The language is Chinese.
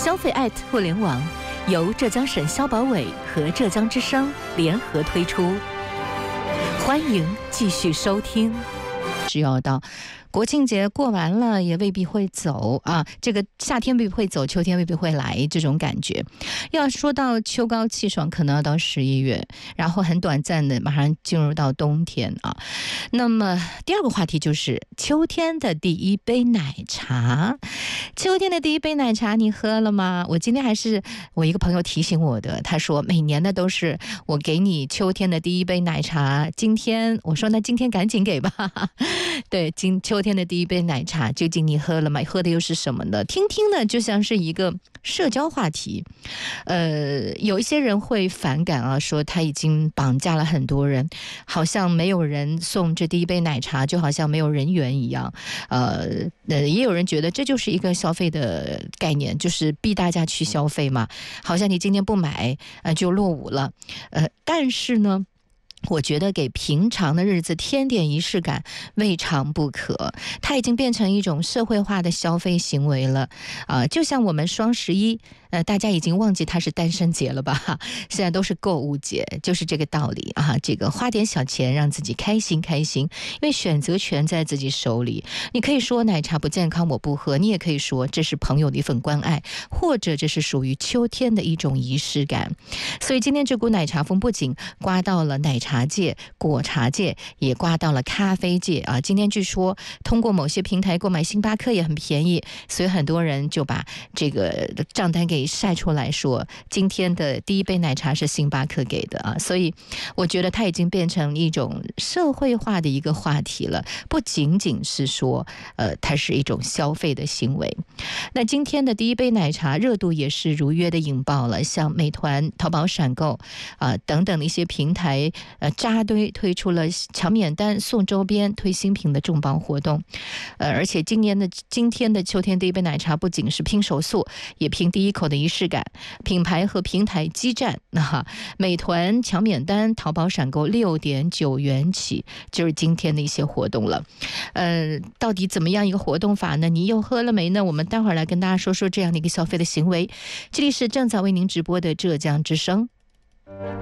消费互联网由浙江省消保委和浙江之声联合推出，欢迎继续收听。只要到国庆节过完了也未必会走啊，这个夏天未必会走，秋天未必会来，这种感觉。要说到秋高气爽，可能要到11月，然后很短暂的马上进入到冬天啊。那么第二个话题就是秋天的第一杯奶茶。秋天的第一杯奶茶你喝了吗？我今天还是我一个朋友提醒我的，他说每年的都是我给你秋天的第一杯奶茶，今天我说那今天赶紧给吧。对，秋天的第一杯奶茶究竟你喝了吗？喝的又是什么呢？听听呢就像是一个社交话题。有一些人会反感啊，说他已经绑架了很多人，好像没有人送这第一杯奶茶，就好像没有人缘一样。也有人觉得这就是一个消费的概念，就是逼大家去消费嘛，好像你今天不买就落伍了。但是呢，我觉得给平常的日子添点仪式感未尝不可，它已经变成一种社会化的消费行为了就像我们双11大家已经忘记它是单身节了吧，现在都是购物节，就是这个道理啊。这个花点小钱让自己开心开心，因为选择权在自己手里。你可以说奶茶不健康我不喝，你也可以说这是朋友的一份关爱，或者这是属于秋天的一种仪式感。所以今天这股奶茶风不仅刮到了奶茶界、果茶界，也刮到了咖啡界啊。今天据说通过某些平台购买星巴克也很便宜，所以很多人就把这个账单给晒出来说今天的第一杯奶茶是星巴克给的啊。所以我觉得它已经变成一种社会化的一个话题了，不仅仅是说它是一种消费的行为。那今天的第一杯奶茶热度也是如约的引爆了，像美团、淘宝闪购等等的一些平台扎堆推出了抢免单、送周边、推新品的重磅活动。而且今天的秋天第一杯奶茶不仅是拼手速，也拼第一口的仪式感，品牌和平台激战。美团抢免单、淘宝闪购6.9元起，就是今天的一些活动了。到底怎么样一个活动法呢？你又喝了没呢？我们待会儿来跟大家说说这样的一个消费的行为。这里是正在为您直播的浙江之声。